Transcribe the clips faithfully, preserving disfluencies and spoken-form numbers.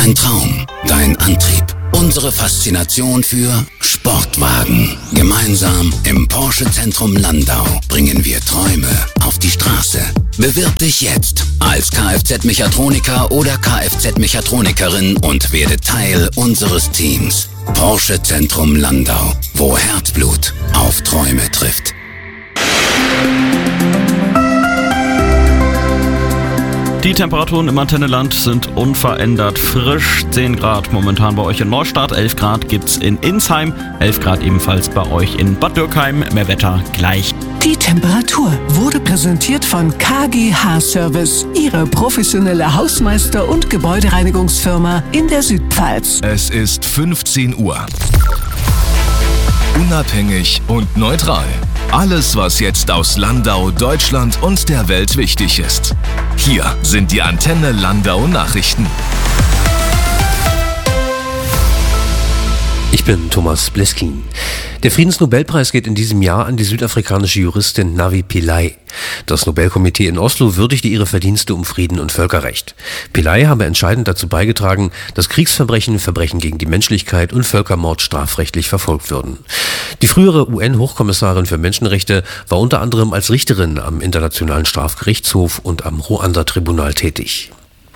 Dein Traum, dein Antrieb, unsere Faszination für Sportwagen. Gemeinsam im Porsche-Zentrum Landau bringen wir Träume auf die Straße. Bewirb dich jetzt als Kfz-Mechatroniker oder Kfz-Mechatronikerin und werde Teil unseres Teams. Porsche-Zentrum Landau, wo Herzblut auf Träume trifft. Die Temperaturen im Antenneland sind unverändert frisch. zehn Grad momentan bei euch in Neustadt, elf Grad gibt's in Insheim, elf Grad ebenfalls bei euch in Bad Dürkheim. Mehr Wetter gleich. Die Temperatur wurde präsentiert von K G H Service, Ihre professionelle Hausmeister- und Gebäudereinigungsfirma in der Südpfalz. Es ist fünfzehn Uhr. Unabhängig und neutral. Alles, was jetzt aus Landau, Deutschland und der Welt wichtig ist. Hier sind die Antenne Landau Nachrichten. Ich bin Thomas Bleskin. Der Friedensnobelpreis geht in diesem Jahr an die südafrikanische Juristin Navi Pillay. Das Nobelkomitee in Oslo würdigte ihre Verdienste um Frieden und Völkerrecht. Pillay habe entscheidend dazu beigetragen, dass Kriegsverbrechen, Verbrechen gegen die Menschlichkeit und Völkermord strafrechtlich verfolgt würden. Die frühere U N-Hochkommissarin für Menschenrechte war unter anderem als Richterin am Internationalen Strafgerichtshof und am Ruanda-Tribunal tätig.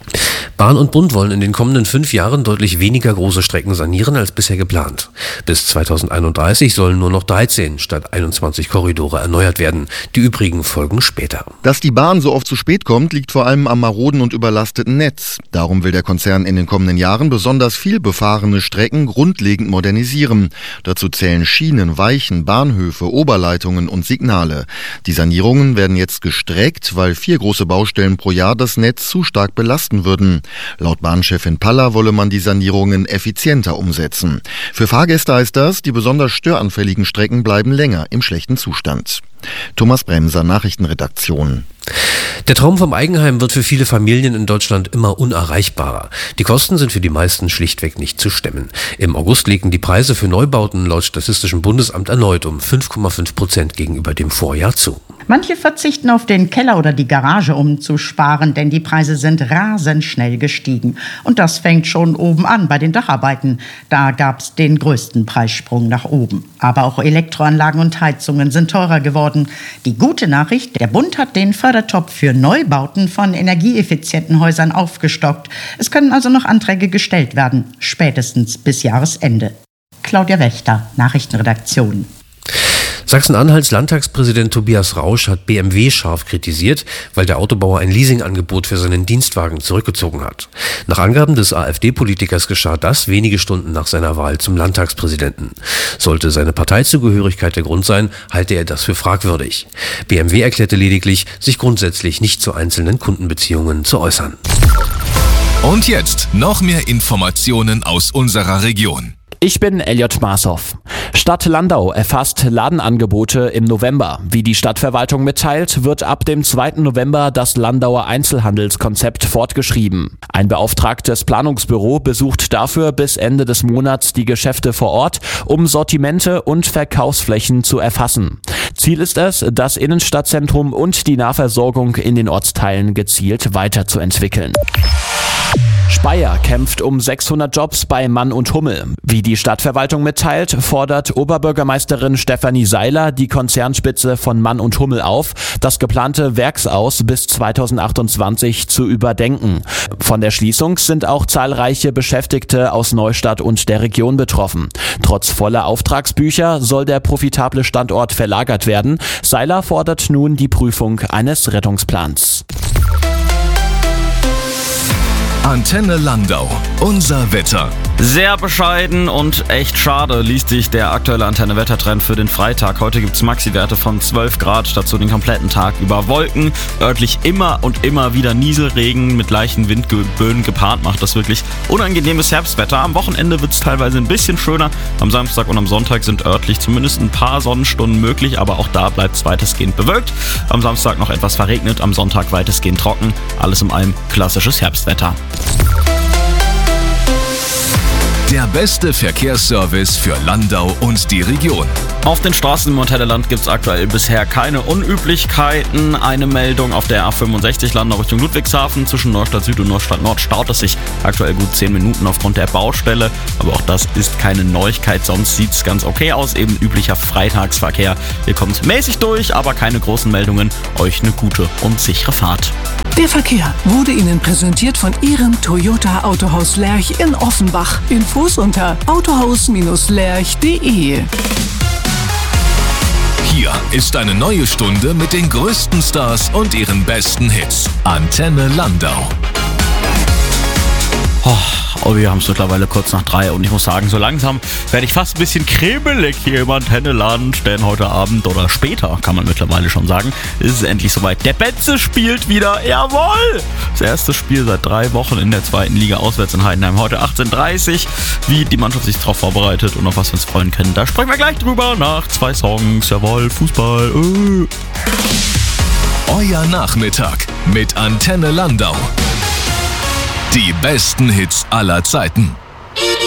Bahn und Bund wollen in den kommenden fünf Jahren deutlich weniger große Strecken sanieren als bisher geplant. Bis zweitausendeinunddreißig sollen nur noch dreizehn statt einundzwanzig Korridore erneuert werden. Die übrigen folgen später. Dass die Bahn so oft zu spät kommt, liegt vor allem am maroden und überlasteten Netz. Darum will der Konzern in den kommenden Jahren besonders viel befahrene Strecken grundlegend modernisieren. Dazu zählen Schienen, Weichen, Bahnhöfe, Oberleitungen und Signale. Die Sanierungen werden jetzt gestreckt, weil vier große Baustellen pro Jahr das Netz zu stark belasten würden. Laut Bahnchefin Paller wolle man die Sanierungen effizienter umsetzen. Für Fahrgäste heißt das, die besonders störanfälligen Strecken bleiben länger im schlechten Zustand. Thomas Bremser, Nachrichtenredaktion. Der Traum vom Eigenheim wird für viele Familien in Deutschland immer unerreichbarer. Die Kosten sind für die meisten schlichtweg nicht zu stemmen. Im August legten die Preise für Neubauten laut Statistischem Bundesamt erneut um fünf Komma fünf Prozent gegenüber dem Vorjahr zu. Manche verzichten auf den Keller oder die Garage, um zu sparen, denn die Preise sind rasend schnell gestiegen. Und das fängt schon oben an bei den Dacharbeiten. Da gab es den größten Preissprung nach oben. Aber auch Elektroanlagen und Heizungen sind teurer geworden. Die gute Nachricht, der Bund hat den Fördertopf für Neubauten von energieeffizienten Häusern aufgestockt. Es können also noch Anträge gestellt werden, spätestens bis Jahresende. Claudia Wächter, Nachrichtenredaktion. Sachsen-Anhalts Landtagspräsident Tobias Rausch hat B M W scharf kritisiert, weil der Autobauer ein Leasingangebot für seinen Dienstwagen zurückgezogen hat. Nach Angaben des AfD-Politikers geschah das wenige Stunden nach seiner Wahl zum Landtagspräsidenten. Sollte seine Parteizugehörigkeit der Grund sein, halte er das für fragwürdig. B M W erklärte lediglich, sich grundsätzlich nicht zu einzelnen Kundenbeziehungen zu äußern. Und jetzt noch mehr Informationen aus unserer Region. Ich bin Elliot Marshoff. Stadt Landau erfasst Ladenangebote im November. Wie die Stadtverwaltung mitteilt, wird ab dem zweiten November das Landauer Einzelhandelskonzept fortgeschrieben. Ein beauftragtes Planungsbüro besucht dafür bis Ende des Monats die Geschäfte vor Ort, um Sortimente und Verkaufsflächen zu erfassen. Ziel ist es, das Innenstadtzentrum und die Nahversorgung in den Ortsteilen gezielt weiterzuentwickeln. Speyer kämpft um sechshundert Jobs bei Mann und Hummel. Wie die Stadtverwaltung mitteilt, fordert Oberbürgermeisterin Stefanie Seiler die Konzernspitze von Mann und Hummel auf, das geplante Werksaus bis zweitausendachtundzwanzig zu überdenken. Von der Schließung sind auch zahlreiche Beschäftigte aus Neustadt und der Region betroffen. Trotz voller Auftragsbücher soll der profitable Standort verlagert werden. Seiler fordert nun die Prüfung eines Rettungsplans. Antenne Landau, unser Wetter. Sehr bescheiden und echt schade liest sich der aktuelle Antenne-Wettertrend für den Freitag. Heute gibt es Maxi-Werte von zwölf Grad, dazu den kompletten Tag über Wolken. Örtlich immer und immer wieder Nieselregen mit leichten Windböen gepaart, macht das wirklich unangenehmes Herbstwetter. Am Wochenende wird es teilweise ein bisschen schöner. Am Samstag und am Sonntag sind örtlich zumindest ein paar Sonnenstunden möglich, aber auch da bleibt es weitestgehend bewölkt. Am Samstag noch etwas verregnet, am Sonntag weitestgehend trocken. Alles in allem klassisches Herbstwetter. Der beste Verkehrsservice für Landau und die Region. Auf den Straßen im Antenne-Land gibt es aktuell bisher keine Unüblichkeiten. Eine Meldung auf der A fünfundsechzig Landau Richtung Ludwigshafen. Zwischen Neustadt Süd und Neustadt Nord staut es sich aktuell gut zehn Minuten aufgrund der Baustelle. Aber auch das ist keine Neuigkeit, sonst sieht es ganz okay aus. Eben üblicher Freitagsverkehr. Ihr kommt mäßig durch, aber keine großen Meldungen. Euch eine gute und sichere Fahrt. Der Verkehr wurde Ihnen präsentiert von Ihrem Toyota Autohaus Lerch in Offenbach. Infos unter autohaus Lerch punkt de. Hier ist eine neue Stunde mit den größten Stars und ihren besten Hits. Antenne Landau. Oh, wir haben es mittlerweile kurz nach drei und ich muss sagen, so langsam werde ich fast ein bisschen kribbelig hier im Antenne-Land, denn heute Abend oder später, kann man mittlerweile schon sagen, ist es endlich soweit. Der Betze spielt wieder, jawohl! Das erste Spiel seit drei Wochen in der zweiten Liga auswärts in Heidenheim, heute achtzehn Uhr dreißig. Wie die Mannschaft sich darauf vorbereitet und auf was wir uns freuen können, da sprechen wir gleich drüber nach zwei Songs, jawohl, Fußball. Äh. Euer Nachmittag mit Antenne Landau. Die besten Hits aller Zeiten.